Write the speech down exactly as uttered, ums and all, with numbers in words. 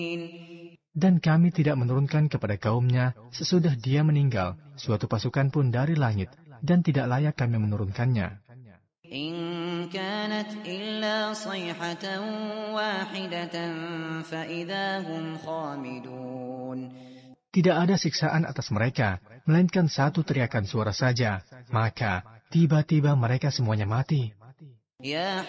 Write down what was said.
Dan kami tidak menurunkan kepada kaumnya sesudah dia meninggal suatu pasukan pun dari langit, dan tidak layak kami menurunkannya. إن كانت إلا صيحة واحدة فإذا هم خامدون. Tidak ada siksaan atas mereka, melainkan satu teriakan suara saja, maka tiba-tiba mereka semuanya mati. يا